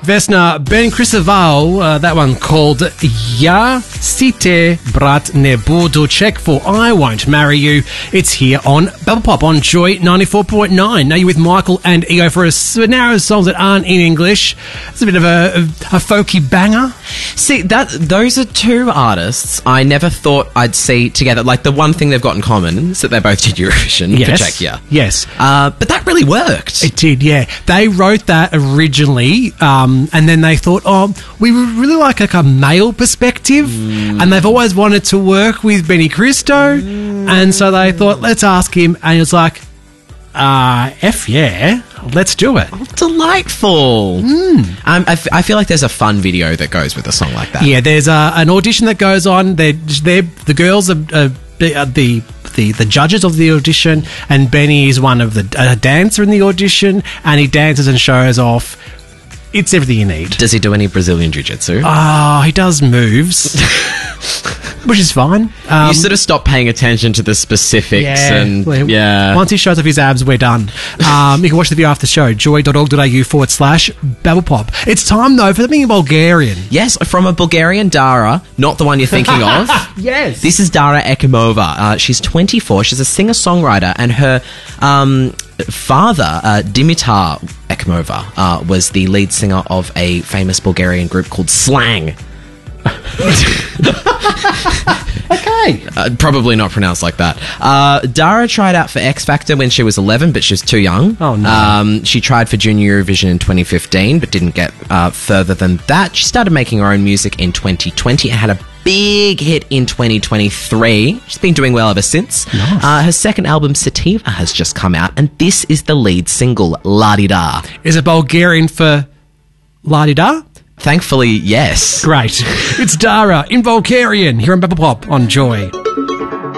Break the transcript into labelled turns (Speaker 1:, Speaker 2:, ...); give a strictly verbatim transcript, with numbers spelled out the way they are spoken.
Speaker 1: Vesna Ben Christoval, uh, that one called Ja Site Brat Ne Budu. Check for I Won't Marry You. It's here on Bubble Pop on Joy ninety-four point nine. Now you're with Michael and Ego for a now songs that aren't in English. It's a bit of a, a, a folky banger.
Speaker 2: See, that those are two artists I never thought I'd see together. Like, the one thing they've got in common is that they both did Eurovision
Speaker 1: Yes.
Speaker 2: for Czechia.
Speaker 1: Yes.
Speaker 2: Uh, but that really worked.
Speaker 1: It did, yeah. They wrote that originally, um, and then they thought, oh, we would really like, like a male perspective, mm. and they've always wanted to work with Benny Cristo, mm. and so they thought, let's ask him, and he was like, uh, F yeah, let's do it.
Speaker 2: Oh, delightful.
Speaker 1: Mm.
Speaker 2: Um, I, f- I feel like there's a fun video that goes with a song like that.
Speaker 1: Yeah, there's a, an audition that goes on. They're, they're, the girls are, are, are the... The, the judges of the audition, and Benny is one of the a dancer in the audition, and he dances and shows off. It's everything you need.
Speaker 2: Does he do any Brazilian jiu-jitsu?
Speaker 1: Oh, he does moves, which is fine. Um,
Speaker 2: you sort of stop paying attention to the specifics.
Speaker 1: yeah,
Speaker 2: and
Speaker 1: well,
Speaker 2: yeah.
Speaker 1: Once he shows off his abs, we're done. Um, you can watch the video after the show, joy.org.au forward slash Babble Pop. It's time, though, for something in Bulgarian.
Speaker 2: Yes, from a Bulgarian Dara, not the one you're thinking of.
Speaker 1: Yes.
Speaker 2: This is Dara Ekimova. Uh, she's twenty-four. She's a singer-songwriter, and her um, father, uh, Dimitar Ekimova, uh, was the lead singer of a famous Bulgarian group called Slang.
Speaker 1: Okay.
Speaker 2: Uh, probably not pronounced like that. Uh, Dara tried out for X Factor when she was eleven, but she was too young.
Speaker 1: Oh, no.
Speaker 2: Um, she tried for Junior Eurovision in twenty fifteen, but didn't get uh, further than that. She started making her own music in twenty twenty and had a big hit in twenty twenty-three. She's been doing well ever since.
Speaker 1: Nice.
Speaker 2: Uh, her second album, Sativa, has just come out, and this is the lead single, La Di Da.
Speaker 1: Is it Bulgarian for la-di-da?
Speaker 2: Thankfully, yes.
Speaker 1: Great. It's Dara in Bulgarian here on Babble Pop on Joy.